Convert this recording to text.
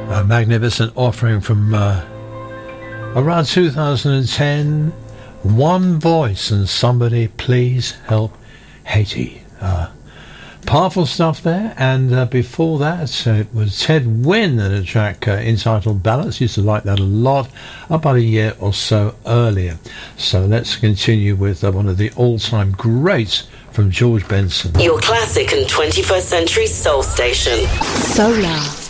A magnificent offering from around 2010. One Voice and Somebody Please Help Haiti. Powerful stuff there. And before that, it was Ted Wynn and a track entitled Balance. Used to like that a lot, about a year or so earlier. So let's continue with one of the all-time greats from George Benson. Your classic and 21st century soul station. Solar.